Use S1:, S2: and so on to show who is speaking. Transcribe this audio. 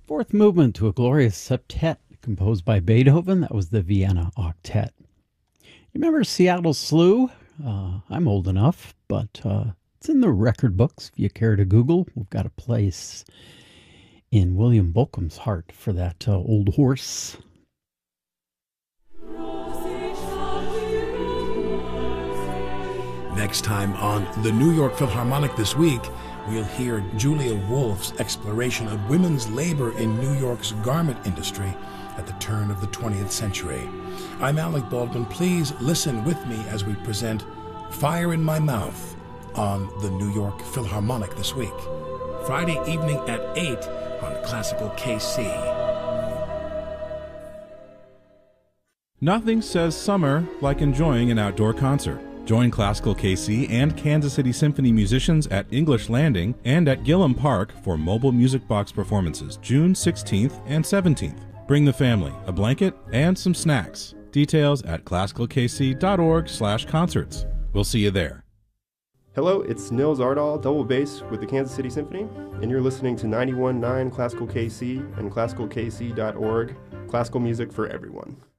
S1: Fourth movement to a glorious septet composed by Beethoven. That was the Vienna Octet. You remember Seattle Slew? I'm old enough, but it's in the record books if you care to Google. We've got a place in William Bolcom's heart for that old horse.
S2: Next time on the New York Philharmonic This Week, we'll hear Julia Wolf's exploration of women's labor in New York's garment industry at the turn of the 20th century. I'm Alec Baldwin. Please listen with me as we present Fire in My Mouth on the New York Philharmonic This Week. Friday evening at 8 on Classical KC.
S3: Nothing says summer like enjoying an outdoor concert. Join Classical KC and Kansas City Symphony musicians at English Landing and at Gillham Park for mobile music box performances June 16th and 17th. Bring the family, a blanket, and some snacks. Details at classicalkc.org/concerts. We'll see you there.
S4: Hello, it's Nils Ardal, double bass with the Kansas City Symphony, and you're listening to 91.9 Classical KC and classicalkc.org, classical music for everyone.